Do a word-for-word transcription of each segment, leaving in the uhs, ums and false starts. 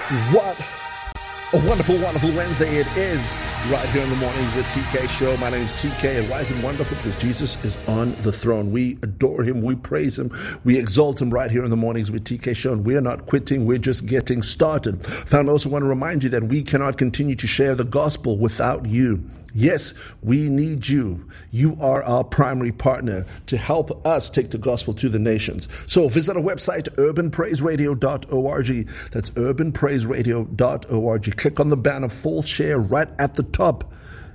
What a wonderful, wonderful Wednesday it is right here in the mornings with T K Show. My name is T K, and why is it wonderful? Because Jesus is on the throne. We adore him, we praise him, we exalt him right here in the mornings with T K Show, and we are not quitting, we're just getting started. Family, I also want to remind you that we cannot continue to share the gospel without you. Yes, we need you. You are our primary partner to help us take the gospel to the nations. So visit our website, urban praise radio dot org. That's urban praise radio dot org. Click on the banner full share right at the top.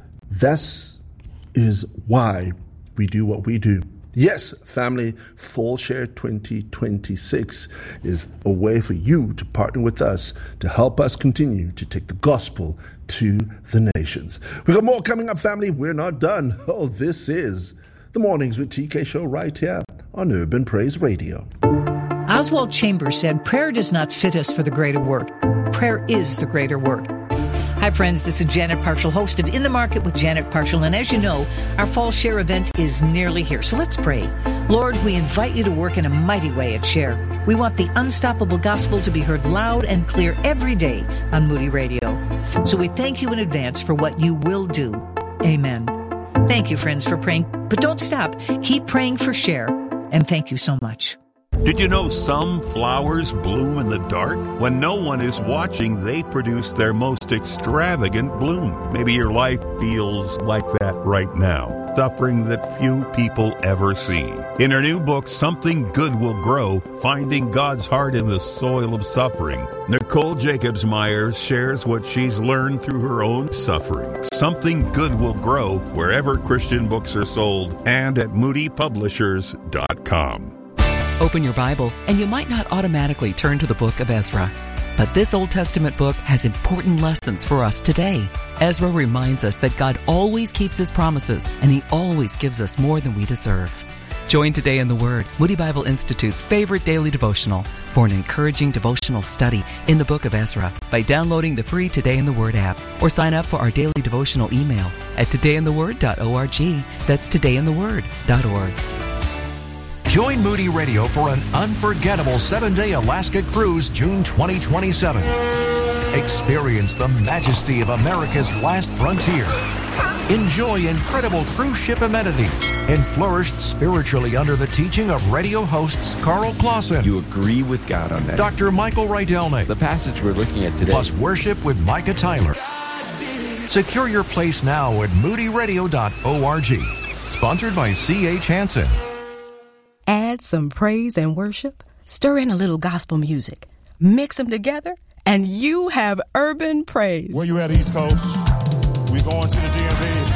This is why we do what we do. Yes, family, Full Share twenty twenty-six is a way for you to partner with us to help us continue to take the gospel to the nations. We got more coming up, family. We're not done. Oh, this is the Mornings with T K Show right here on Urban Praise Radio. Oswald Chambers said, prayer does not fit us for the greater work. Prayer is the greater work. Hi, friends. This is Janet Parshall, host of In the Market with Janet Parshall. And as you know, our Fall Share event is nearly here. So let's pray. Lord, we invite you to work in a mighty way at Share. We want the unstoppable gospel to be heard loud and clear every day on Moody Radio. So we thank you in advance for what you will do. Amen. Thank you, friends, for praying. But don't stop. Keep praying for Share. And thank you so much. Did you know some flowers bloom in the dark? When no one is watching, they produce their most extravagant bloom. Maybe your life feels like that right now. Suffering that few people ever see. In her new book, Something Good Will Grow, Finding God's Heart in the Soil of Suffering, Nicole Jacobs Myers shares what she's learned through her own suffering. Something Good Will Grow wherever Christian books are sold and at moody publishers dot com. Open your Bible, and you might not automatically turn to the book of Ezra. But this Old Testament book has important lessons for us today. Ezra reminds us that God always keeps his promises, and he always gives us more than we deserve. Join Today in the Word, Moody Bible Institute's favorite daily devotional, for an encouraging devotional study in the book of Ezra by downloading the free Today in the Word app, or sign up for our daily devotional email at today in the word dot org. That's today in the word dot org. Join Moody Radio for an unforgettable seven-day Alaska cruise June twenty twenty-seven. Experience the majesty of America's last frontier. Enjoy incredible cruise ship amenities and flourish spiritually under the teaching of radio hosts Carl Clausen. You agree with God on that. Doctor Michael Rydelnik. The passage we're looking at today. Plus worship with Micah Tyler. Secure your place now at moody radio dot org. Sponsored by C H Hansen. Add some praise and worship, stir in a little gospel music, mix them together, and you have urban praise. Where you at, East Coast? We going to the D M V.